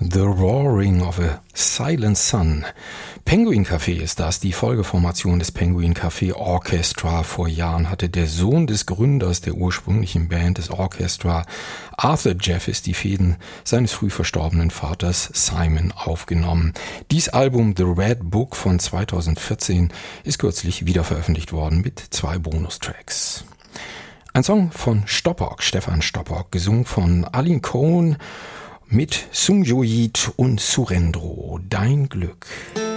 The Roaring of a Silent Sun. Penguin Café ist das, die Folgeformation des Penguin Café Orchestra. Vor Jahren hatte der Sohn des Gründers der ursprünglichen Band des Orchestra, Arthur Jeffes, die Fäden seines früh verstorbenen Vaters Simon aufgenommen. Dies Album The Red Book von 2014 ist kürzlich wieder veröffentlicht worden mit 2 Bonustracks. Ein Song von Stoppock, Stefan Stoppock, gesungen von Aline Cohn mit Sung Yo Yeat und Surendro, Dein Glück.